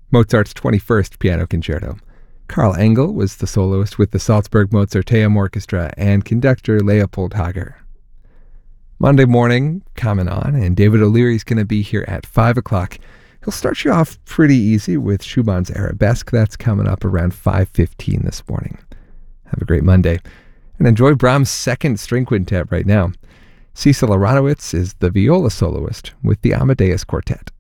Mozart's 21st Piano Concerto. Karl Engel was the soloist with the Salzburg Mozarteum Orchestra and conductor Leopold Hager. Monday morning, coming on, and David O'Leary's going to be here at 5 o'clock. He'll start you off pretty easy with Schumann's Arabesque. That's coming up around 5:15 this morning. Have a great Monday, and enjoy Brahms' second string quintet right now. Cecil Aronowitz is the viola soloist with the Amadeus Quartet.